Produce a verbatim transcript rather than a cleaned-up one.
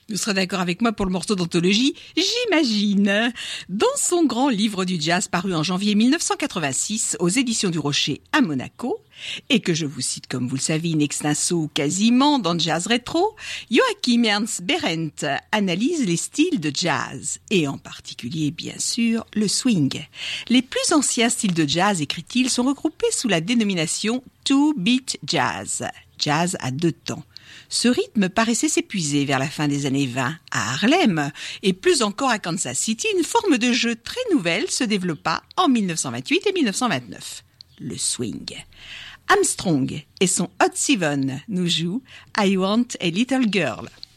Vous serez d'accord avec moi pour le morceau d'anthologie, j'imagine. Dans son grand livre du jazz paru en janvier mille neuf cent quatre-vingt-six aux éditions du Rocher à Monaco, et que je vous cite comme vous le savez in extenso quasiment dans Jazz Rétro, Joachim Ernst Behrendt analyse les styles de jazz, et en particulier bien sûr le swing. Les plus anciens styles de jazz, écrit-il, sont regroupés sous la dénomination two-beat jazz, jazz à deux temps. Ce rythme paraissait s'épuiser vers la fin des années vingt à Harlem et plus encore à Kansas City. Une forme de jeu très nouvelle se développa en mille neuf cent vingt-huit et mille neuf cent vingt-neuf, le swing. Armstrong et son Hot Seven nous jouent I Want a Little Girl.